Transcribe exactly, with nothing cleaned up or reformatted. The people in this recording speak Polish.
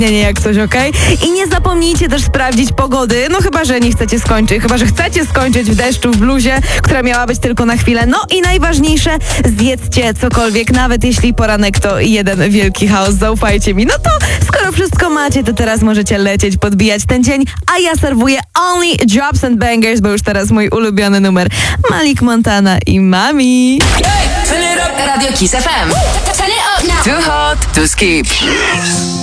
nie, nie, jak coś, okej? Okay? I nie zapomnijcie też sprawdzić pogody, no chyba, że nie chcecie skończyć, chyba, że chcecie skończyć w deszczu, w bluzie, która miała być tylko na chwilę. No i najważniejsze, zjedzcie cokolwiek, nawet jeśli poranek to jeden wielki chaos, zaufajcie mi. No to skoro wszystko macie, to teraz możecie lecieć, podbijać ten dzień, a ja serwuję Only Drops and Bangers, bo już teraz mój ulubiony numer. Malik Montana i Mami. Radio Kiss F M. Turn it up now. Too hot to skip.